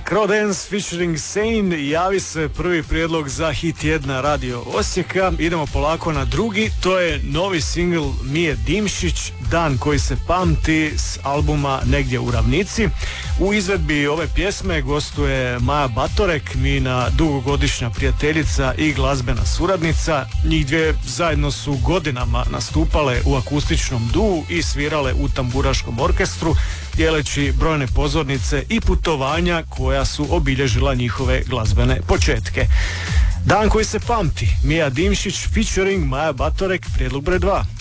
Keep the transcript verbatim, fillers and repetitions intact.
Crawdance featuring Sane, javi se prvi prijedlog za hit tjedna Radio Osijeka. Idemo polako na drugi, to je novi singl Mije Dimšić, Dan koji se pamti, s albuma Negdje u ravnici. U izvedbi ove pjesme gostuje Maja Batorek, Mina dugogodišnja prijateljica i glazbena suradnica. Njih dvije zajedno su godinama nastupale u akustičnom duu i svirale u tamburaškom orkestru, dijeleći brojne pozornice i putovanja koja su obilježila njihove glazbene početke. Dan koji se pamti, Mija Dimšić featuring Maja Batorek, prijedlog broj dva.